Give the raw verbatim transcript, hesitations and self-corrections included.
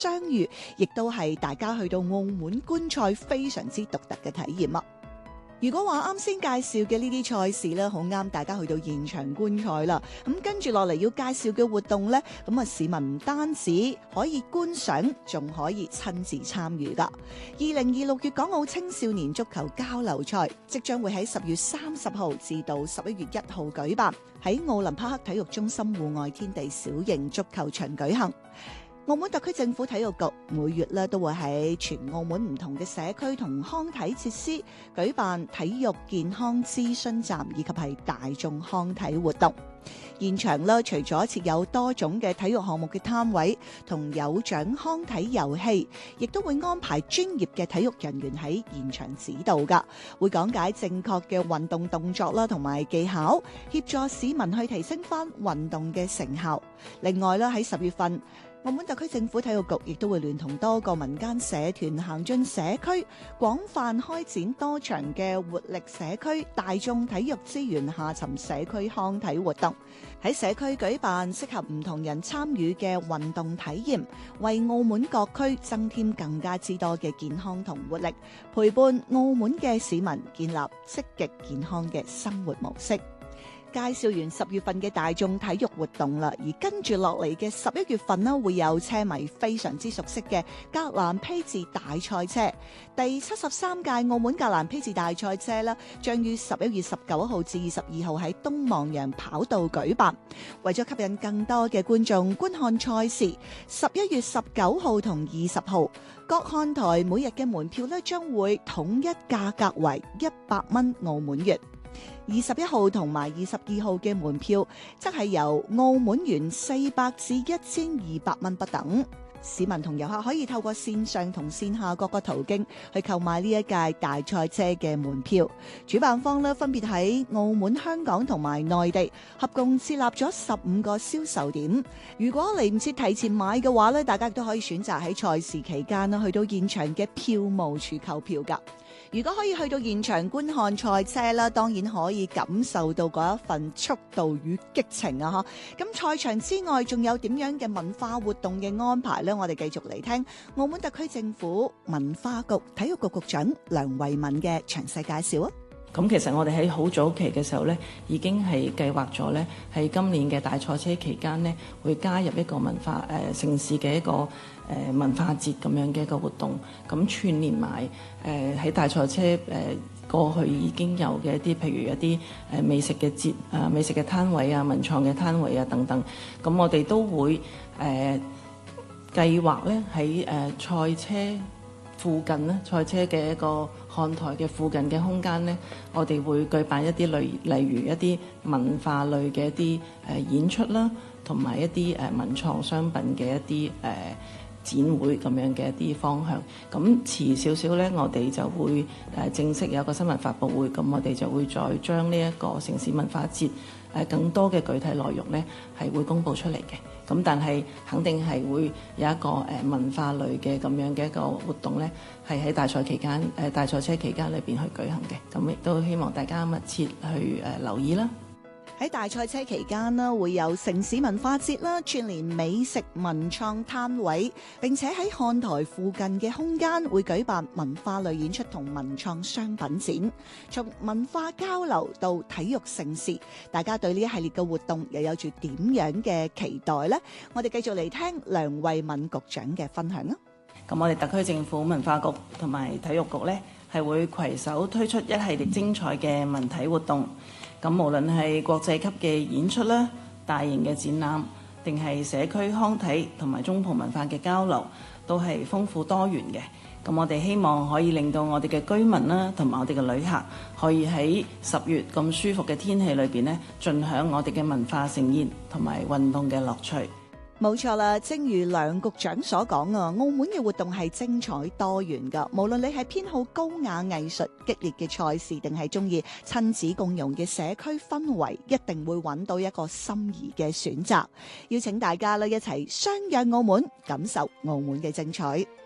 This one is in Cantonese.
相遇，亦都係大家去到澳門觀賽非常之獨特嘅體驗啊！如果話啱先介紹嘅呢啲賽事咧，好啱大家去到現場觀賽啦。咁跟住落嚟要介紹嘅活動呢，咁啊市民唔單止可以觀賞，仲可以親自參與噶。二零二六粵港澳青少年足球交流賽即將會喺十月三十號至到十一月一號舉辦，喺奧林匹克體育中心戶外天地小型足球場舉行。澳門特區政府體育局每月咧都會喺全澳門唔同嘅社區同康體設施舉辦體育健康諮詢站以及係大眾康體活動。現場咧除咗設有多種嘅體育項目嘅攤位同有獎康體遊戲，亦都會安排專業嘅體育人員喺現場指導㗎，會講解正確嘅運動動作啦同埋技巧，協助市民去提升返運動嘅成效。另外咧喺十月份，澳門特區政府體育局亦都會聯同多個民間社團行進社區，廣泛開展多場嘅活力社區大眾體育資源下沉社區康體活動，喺社區舉辦適合唔同人參與嘅運動體驗，為澳門各區增添更加之多嘅健康同活力，陪伴澳門嘅市民建立積極健康嘅生活模式。介紹完十月份嘅大眾體育活動啦，而跟住落嚟嘅十一月份呢，會有車迷非常之熟悉嘅格蘭披治大賽車。第七十三屆澳門格蘭披治大賽車呢，將於十一月十九號至二十二號喺東望洋跑道舉辦。為咗吸引更多嘅觀眾觀看賽事，十一月十九號同二十號，各看台每日嘅門票呢，將會統一價格為一百蚊澳門元。二十一號同埋二十二號嘅門票，則係由澳門元四百至一千二百蚊不等。市民同遊客可以透過線上同線下各個途徑去購買呢一屆大賽車嘅門票。主辦方呢，分別喺澳門、香港同埋內地，合共設立咗十五個銷售點。如果嚟唔切提前買嘅話呢，大家亦都可以選擇喺賽事期間呢去到現場嘅票務處購票㗎。如果可以去到現場觀看賽車啦，當然可以感受到嗰一份速度與激情啊！嗬，咁賽場之外仲有點樣嘅文化活動嘅安排呢？我哋繼續嚟聽澳門特區政府文化局體育局局長梁慧敏嘅詳細介紹啊！ 咁其實我哋喺好早期嘅時候咧，已經係計劃咗咧，喺今年嘅大賽車期間咧，會加入一個文化誒、呃、城市嘅一個誒、呃、文化節咁樣嘅一個活動，咁串聯埋誒喺大賽車誒、呃、過去已經有嘅一啲，譬如一啲誒美食嘅節啊、美食嘅攤位啊、文創嘅攤位啊等等，咁我哋都會誒、呃、計劃咧喺誒賽車附近咧，賽車嘅一個看台嘅附近嘅空間咧，我哋會舉辦一啲類例如一啲文化類嘅一啲誒演出啦，同埋一啲誒文創商品嘅一啲誒展會咁樣嘅一啲方向。咁遲少少咧，我哋就會誒正式有一個新聞發佈會，咁我哋就會再將呢一個城市文化節誒更多嘅具體內容咧係會公佈出嚟嘅。咁但係肯定係會有一個誒文化類嘅咁樣嘅一個活動咧，係喺大賽期間誒大賽車期間裏邊去舉行嘅。咁亦都希望大家密切去誒留意啦。 喺大賽車期間呢，會有城市文化節啦，串聯美食文創攤位，並且喺看台附近嘅空間會舉辦文化類演出同文創商品展。從文化交流到體育盛事，大家對呢一系列嘅活動又有住點樣嘅期待呢？我哋繼續嚟聽梁慧敏局長嘅分享啊！ 咁我哋特區政府文化局同埋體育局呢，係會攜手推出一系列精彩嘅文體活動。咁無論係國際級嘅演出啦、大型嘅展覽，定係社區康體同埋中葡文化嘅交流，都係豐富多元嘅。咁我哋希望可以令到我哋嘅居民啦，同埋我哋嘅旅客，可以喺十月咁舒服嘅天氣裏邊呢，盡享我哋嘅文化盛宴同埋運動嘅樂趣。 冇錯啦，正如梁局長所講啊，澳門嘅活動係精彩多元噶。無論你係偏好高雅藝術、激烈嘅賽事，定係中意親子共融嘅社區氛圍，一定會揾到一個心儀嘅選擇。邀請大家咧一齊相約澳門，感受澳門嘅精彩。